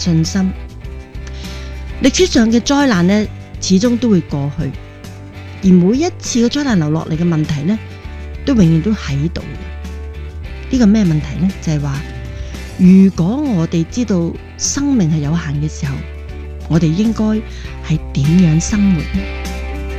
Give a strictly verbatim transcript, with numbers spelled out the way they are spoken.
信心。歷史上嘅災難呢，始終都會過去，而每一次嘅災難流落嚟嘅問題呢，都永遠都喺度。呢個咩問題呢？就係話，如果我哋知道生命係有限嘅時候，我哋應該係點樣生活呢？